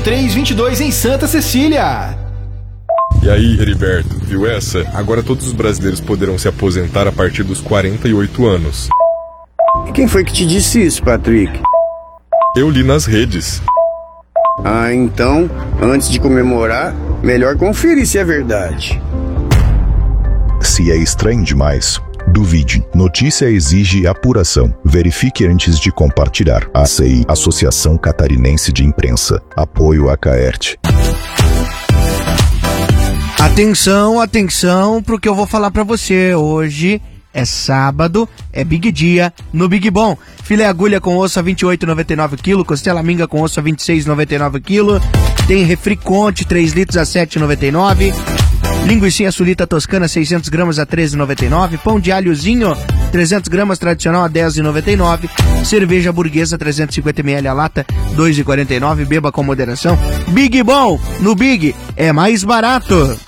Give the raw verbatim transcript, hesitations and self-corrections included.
três, vinte e dois em Santa Cecília. E aí, Heriberto, viu essa? Agora todos os brasileiros poderão se aposentar a partir dos quarenta e oito anos. E quem foi que te disse isso, Patrick? Eu li nas redes. Ah, então, antes de comemorar, melhor conferir se é verdade. Se é estranho demais, duvide. Notícia exige apuração. Verifique antes de compartilhar. A C I, Associação Catarinense de Imprensa. Apoio a Caerte. Atenção, atenção pro que eu vou falar pra você. Hoje é sábado, é Big Dia no Big Bom. Filé agulha com osso a vinte e oito reais e noventa e nove centavos quilo, costela minga com osso a vinte e seis reais e noventa e nove centavos quilo, tem refri Conte três litros a sete reais e noventa e nove centavos, linguiça sulita toscana seiscentos gramas a treze reais e noventa e nove centavos, pão de alhozinho trezentos gramas tradicional a dez reais e noventa e nove centavos, cerveja burguesa trezentos e cinquenta mililitros a lata dois reais e quarenta e nove centavos, beba com moderação. Big Bom, no Big é mais barato.